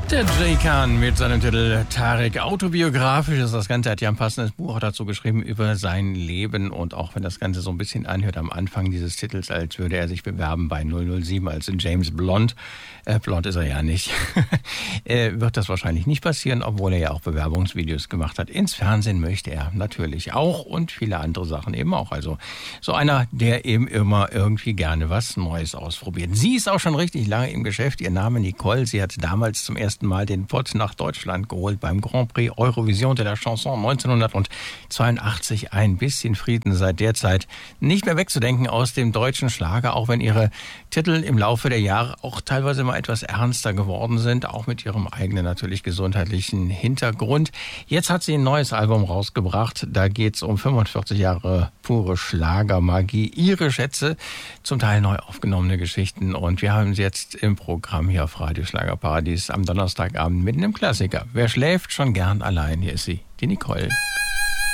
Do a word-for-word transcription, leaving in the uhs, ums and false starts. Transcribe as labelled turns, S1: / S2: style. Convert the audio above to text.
S1: Der Jay Khan mit seinem Titel Tarek. Autobiografisch ist das Ganze, hat ja ein passendes Buch auch dazu geschrieben über sein Leben. Und auch wenn das Ganze so ein bisschen anhört am Anfang dieses Titels, als würde er sich bewerben bei null null sieben als James Blond. Äh, blond ist er ja nicht. äh, wird das wahrscheinlich nicht passieren, obwohl er ja auch Bewerbungsvideos gemacht hat. Ins Fernsehen möchte er natürlich auch und viele andere Sachen eben auch. Also so einer, der eben immer irgendwie gerne was Neues ausprobiert. Sie ist auch schon richtig lange im Geschäft. Ihr Name Nicole. Sie hat damals zum ersten Mal den Pott nach Deutschland geholt beim Grand Prix Eurovision de la Chanson neunzehnhundertzweiundachtzig. Ein bisschen Frieden seit der Zeit nicht mehr wegzudenken aus dem deutschen Schlager, auch wenn ihre Titel im Laufe der Jahre auch teilweise mal etwas ernster geworden sind, auch mit ihrem eigenen natürlich gesundheitlichen Hintergrund. Jetzt hat sie ein neues Album rausgebracht, da geht es um fünfundvierzig Jahre pure Schlagermagie, ihre Schätze, zum Teil neu aufgenommene Geschichten und wir haben sie jetzt im Programm hier auf Radio Schlagerparadies am Donnerstagabend mitten im Klassiker. Wer schläft schon gern allein? Hier ist sie, die Nicole.